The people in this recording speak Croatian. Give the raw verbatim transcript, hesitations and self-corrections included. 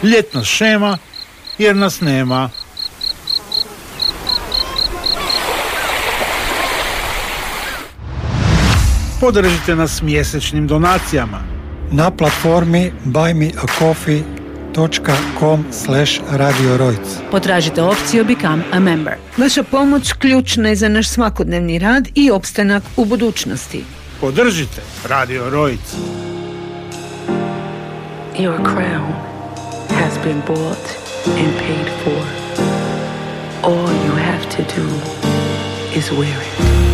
Ljetna šema, jer nas nema. Podržite nas mjesečnim donacijama na platformi buy me a coffee dot com slash radio rojc. Potražite opciju Become a Member. Vaša pomoć ključna je za naš svakodnevni rad i opstanak u budućnosti. Podržite Radio Rojc. Your crown has been bought and paid for. All you have to do is wear it.